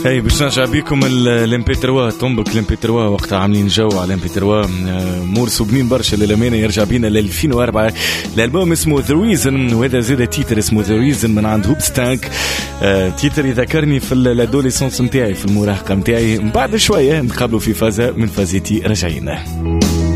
هاي باش نرجع بيكم الامبي 3 تنبك الامبي 3 وقتها عاملين جو على الامبي 3 مور سوبنين برشا للامانه. يرجع بينا ل 2004 الالبوم اسمه ذا ريزن، وهذا زاد تيتر اسمه ذا ريزن من عند هوب ستانك. تيتر يذكرني في الادوليسونس نتاعي، في المراهقه نتاعي. من بعد شويه نقابلوا في فازه من فازيتي رجعينا.